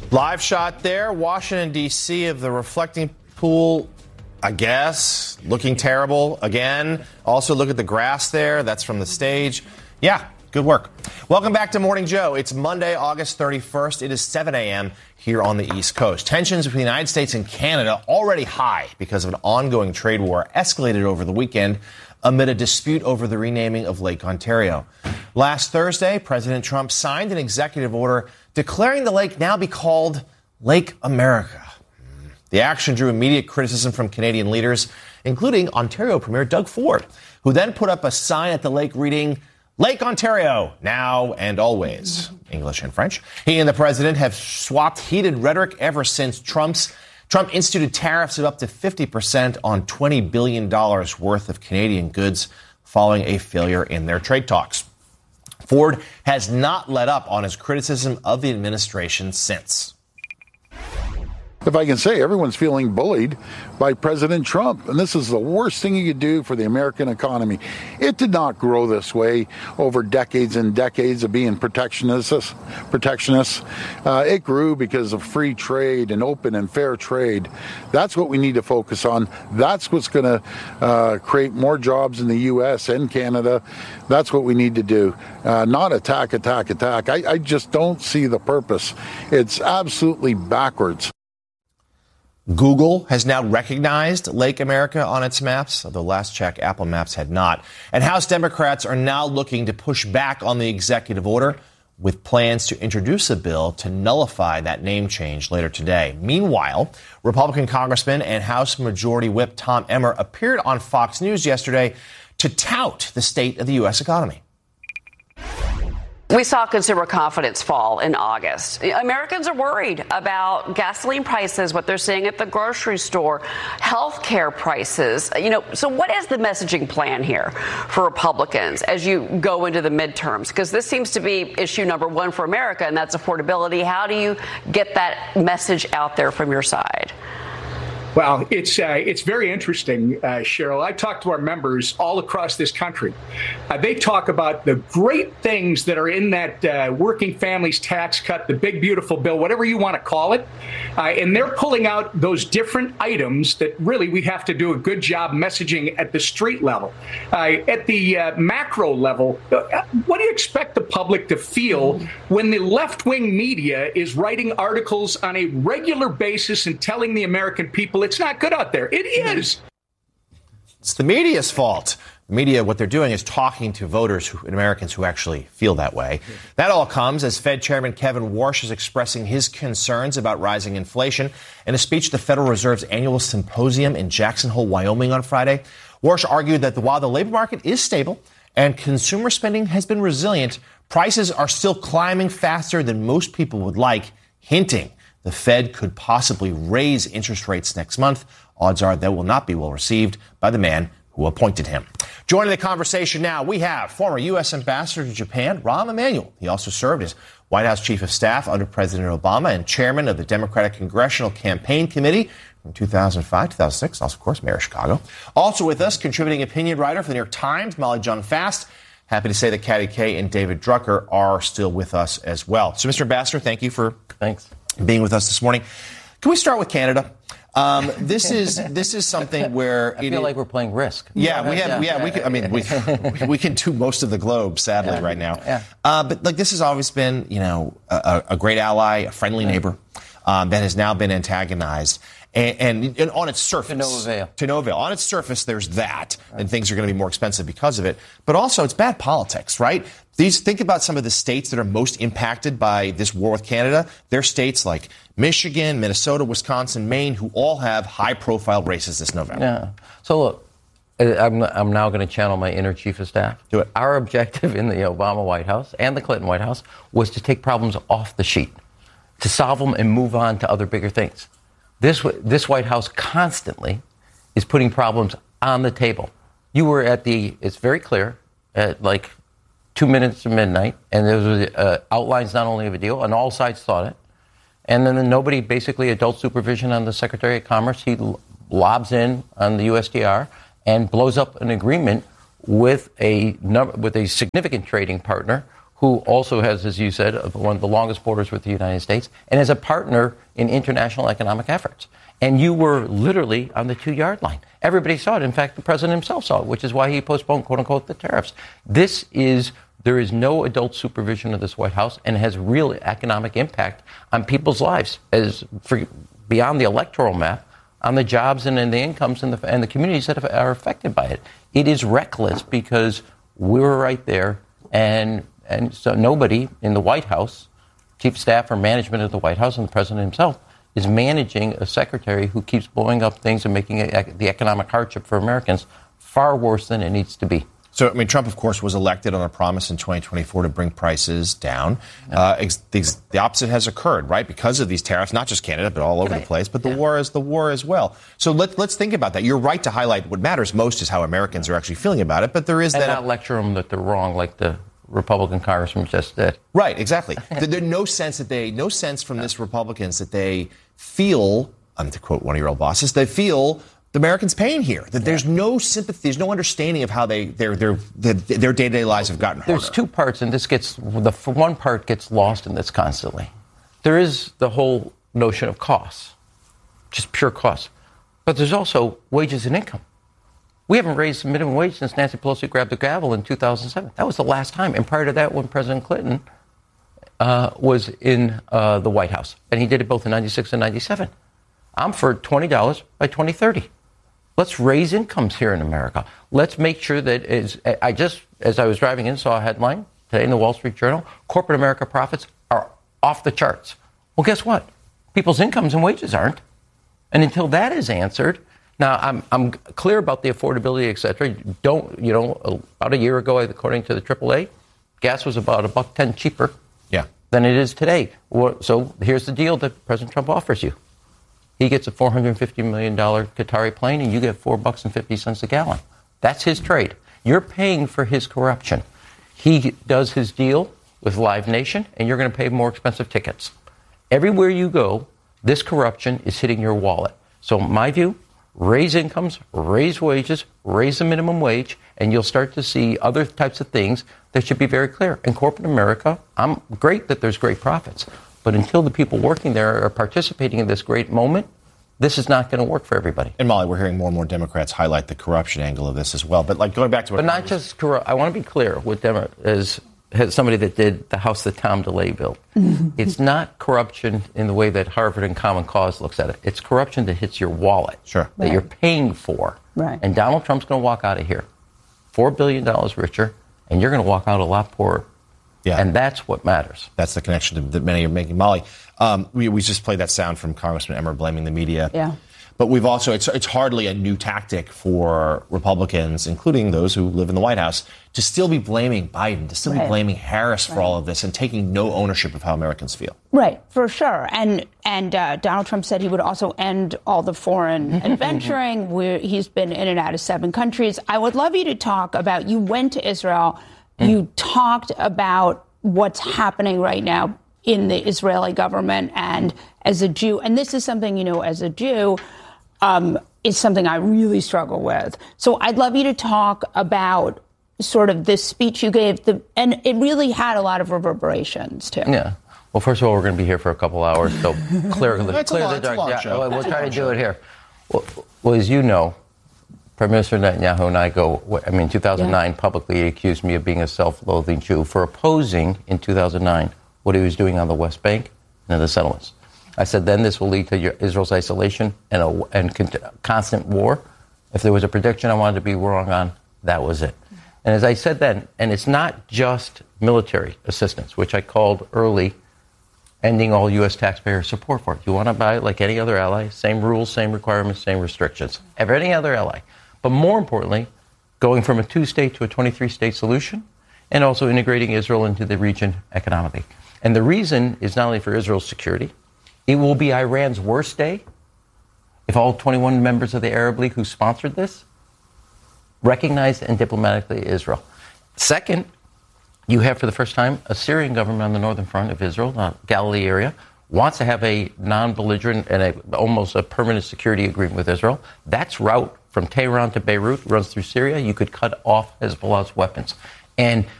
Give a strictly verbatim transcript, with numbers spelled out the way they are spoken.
Live shot there, Washington, D C of the reflecting pool, I guess, looking terrible again. Also, look at the grass there. That's from the stage. Yeah, good work. Welcome back to Morning Joe. It's Monday, August thirty-first. It is seven a.m. here on the East Coast. Tensions between the United States and Canada already high because of an ongoing trade war escalated over the weekend amid a dispute over the renaming of Lake Ontario. Last Thursday, President Trump signed an executive order declaring the lake now be called Lake America. The action drew immediate criticism from Canadian leaders, including Ontario Premier Doug Ford, who then put up a sign at the lake reading, Lake Ontario, now and always, English and French. He and the president have swapped heated rhetoric ever since Trump's Trump instituted tariffs of up to fifty percent on twenty billion dollars worth of Canadian goods following a failure in their trade talks. Ford has not let up on his criticism of the administration since. If I can say, everyone's feeling bullied by President Trump, and this is the worst thing you could do for the American economy. It did not grow this way over decades and decades of being protectionist. protectionist. Uh, it grew because of free trade and open and fair trade. That's what we need to focus on. That's what's going to uh, create more jobs in the U S and Canada. That's what we need to do. Uh, not attack, attack, attack. I, I just don't see the purpose. It's absolutely backwards. Google has now recognized Lake America on its maps, although last check, Apple Maps had not. And House Democrats are now looking to push back on the executive order with plans to introduce a bill to nullify that name change later today. Meanwhile, Republican Congressman and House Majority Whip Tom Emmer appeared on Fox News yesterday to tout the state of the U S economy. We saw consumer confidence fall in August. Americans are worried about gasoline prices, what they're seeing at the grocery store, health care prices. You know, so what is the messaging plan here for Republicans as you go into the midterms? Because this seems to be issue number one for America, and that's affordability. How do you get that message out there from your side? Well, it's uh, it's very interesting, uh, Cheryl. I talk to our members all across this country. Uh, they talk about the great things that are in that uh, working families tax cut, the big, beautiful bill, whatever you want to call it. Uh, and they're pulling out those different items that really we have to do a good job messaging at the street level. Uh, at the uh, macro level, uh, what do you expect the public to feel when the left-wing media is writing articles on a regular basis and telling the American people it's not good out there? It is. It's the media's fault. The media, what they're doing is talking to voters who, and Americans who actually feel that way. That all comes as Fed Chairman Kevin Warsh is expressing his concerns about rising inflation. In a speech at the Federal Reserve's annual symposium in Jackson Hole, Wyoming on Friday, Warsh argued that while the labor market is stable and consumer spending has been resilient, prices are still climbing faster than most people would like, hinting the Fed could possibly raise interest rates next month. Odds are that will not be well received by the man who appointed him. Joining the conversation now, we have former U S Ambassador to Japan, Rahm Emanuel. He also served as White House Chief of Staff under President Obama and Chairman of the Democratic Congressional Campaign Committee from two thousand five to two thousand six. Also, of course, Mayor of Chicago. Also with us, contributing opinion writer for the New York Times, Molly Jong Fast. Happy to say that Katty Kay and David Drucker are still with us as well. So, Mister Ambassador, thank you for Thanks. being with us this morning. Can we start with Canada? Um, this is this is something where I feel it, like we're playing Risk. Yeah, we have. Yeah, we. Can, I mean, we we can do most of the globe, sadly, yeah. right now. Yeah. Uh, but like this has always been, you know, a, a great ally, a friendly neighbor um, that has now been antagonized. And, and, and on its surface, to no avail. To no avail. On its surface, there's that, right. And things are going to be more expensive because of it. But also, it's bad politics, right? These think about some of the states that are most impacted by this war with Canada. They're states like Michigan, Minnesota, Wisconsin, Maine, who all have high-profile races this November. Yeah. So look, I'm I'm now going to channel my inner chief of staff. Do it. Our objective in the Obama White House and the Clinton White House was to take problems off the sheet, to solve them and move on to other bigger things. This this White House constantly is putting problems on the table. You were at the, it's very clear, at like two minutes to midnight, and there was uh, outlines not only of a deal, and all sides thought it. And then nobody, basically adult supervision on the Secretary of Commerce, he lobs in on the U S T R and blows up an agreement with a number, with a significant trading partner who also has, as you said, one of the longest borders with the United States, and is a partner in international economic efforts. And you were literally on the two-yard line. Everybody saw it. In fact, the president himself saw it, which is why he postponed, quote-unquote, the tariffs. This is, there is no adult supervision of this White House, and it has real economic impact on people's lives, as for, beyond the electoral map, on the jobs and, and the incomes and the, and the communities that are affected by it. It is reckless because we were right there, and and so nobody in the White House, chief of staff or management of the White House, and the president himself, is managing a secretary who keeps blowing up things and making it, the economic hardship for Americans far worse than it needs to be. So, I mean, Trump, of course, was elected on a promise in twenty twenty-four to bring prices down. Uh, ex- the, the opposite has occurred, right? Because of these tariffs, not just Canada, but all over right. the place. But the yeah. war is the war as well. So let, let's think about that. You're right to highlight what matters most is how Americans are actually feeling about it. But there is and that. And not lecture them that they're wrong, like the Republican congressman just did. Right, exactly. There's no sense that they, no sense from this Republicans that they feel, um, to quote one of your old bosses, they feel the Americans' pain here. That there's no sympathy, there's no understanding of how they their their their, their day-to-day lives have gotten harder. There's two parts, and this gets the one part gets lost in this constantly. There is the whole notion of costs, just pure costs, but there's also wages and income. We haven't raised the minimum wage since Nancy Pelosi grabbed the gavel in two thousand seven. That was the last time. And prior to that, when President Clinton uh, was in uh, the White House, and he did it both in ninety-six and ninety-seven. I'm for twenty dollars by twenty thirty. Let's raise incomes here in America. Let's make sure that, as I just, as I was driving in, saw a headline today in the Wall Street Journal, corporate America profits are off the charts. Well, guess what? People's incomes and wages aren't. And until that is answered, now I'm I'm clear about the affordability, et cetera. Don't, you know, about a year ago, according to the triple A, gas was about a buck ten cheaper yeah. than it is today. So here's the deal that President Trump offers you. He gets a four hundred fifty million dollars Qatari plane, and you get four bucks and fifty cents a gallon. That's his trade. You're paying for his corruption. He does his deal with Live Nation, and you're going to pay more expensive tickets. Everywhere you go, this corruption is hitting your wallet. So my view, raise incomes, raise wages, raise the minimum wage, and you'll start to see other types of things that should be very clear. In corporate America, I'm great that there's great profits. But until the people working there are participating in this great moment, this is not going to work for everybody. And Molly, we're hearing more and more Democrats highlight the corruption angle of this as well. But like going back to what But not Congress- just corrupt. I want to be clear with Demo- as, as somebody that did the House that Tom DeLay built. It's not corruption in the way that Harvard and Common Cause looks at it. It's corruption that hits your wallet. Sure. That right. you're paying for. Right. And Donald Trump's going to walk out of here four billion dollars richer, and you're going to walk out a lot poorer. Yeah. And that's what matters. That's the connection that many are making. Molly, um, we, we just played that sound from Congressman Emmer blaming the media. Yeah. But we've also, it's, it's hardly a new tactic for Republicans, including those who live in the White House, to still be blaming Biden, to still right. be blaming Harris for right. all of this and taking no ownership of how Americans feel. Right, for sure. And and uh, Donald Trump said he would also end all the foreign adventuring. Where he's been in and out of seven countries. I would love you to talk about, you went to Israel, mm. you talked about what's happening right now in the Israeli government, and as a Jew, and this is something, you know, as a Jew, um, is something I really struggle with. So I'd love you to talk about sort of this speech you gave, the, and it really had a lot of reverberations, too. Yeah. Well, first of all, we're going to be here for a couple hours, so clear the, That's clear a long, the dark. long Yeah, show. we'll That's try to do do it here. Well, well, as you know, Prime Minister Netanyahu and I go, I mean, two thousand nine, yeah. publicly accused me of being a self-loathing Jew for opposing, in two thousand nine, what he was doing on the West Bank and the settlements. I said, then this will lead to Israel's isolation and, a, and con- constant war. If there was a prediction I wanted to be wrong on, that was it. And as I said then, and it's not just military assistance, which I called early ending all U S taxpayer support for. You want to buy it like any other ally, same rules, same requirements, same restrictions, of any other ally. But more importantly, going from a two-state to a twenty-three state solution, and also integrating Israel into the region economically. And the reason is not only for Israel's security, it will be Iran's worst day if all twenty-one members of the Arab League who sponsored this recognized and diplomatically Israel. Second, you have for the first time a Syrian government on the northern front of Israel, the Galilee area, wants to have a non-belligerent and a, almost a permanent security agreement with Israel. That's route from Tehran to Beirut, runs through Syria. You could cut off Hezbollah's weapons. And